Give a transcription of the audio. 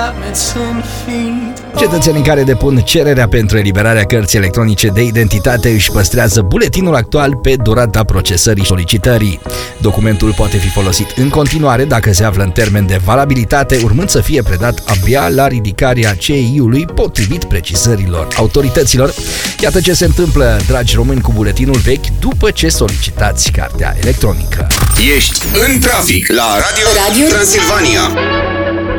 Cetățenii care depun cererea pentru eliberarea cărții electronice de identitate își păstrează buletinul actual pe durata procesării solicitării. Documentul poate fi folosit în continuare dacă se află în termen de valabilitate, urmând să fie predat abia la ridicarea CEI-ului potrivit precizărilor autorităților. Iată ce se întâmplă, dragi români, cu buletinul vechi după ce solicitați cartea electronică. Ești în trafic la Radio Transilvania.